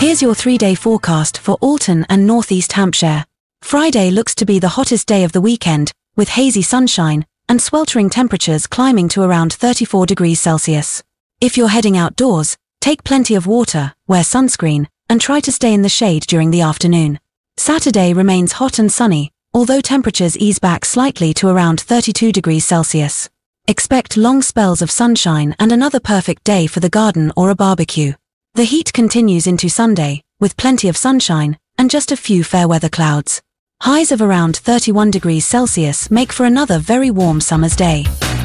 Here's your 3-day forecast for Alton and Northeast Hampshire. Friday looks to be the hottest day of the weekend, with hazy sunshine and sweltering temperatures climbing to around 34 degrees Celsius. If you're heading outdoors, take plenty of water, wear sunscreen, and try to stay in the shade during the afternoon. Saturday remains hot and sunny, although temperatures ease back slightly to around 32 degrees Celsius. Expect long spells of sunshine and another perfect day for the garden or a barbecue. The heat continues into Sunday, with plenty of sunshine and just a few fair weather clouds. Highs of around 31 degrees Celsius make for another very warm summer's day.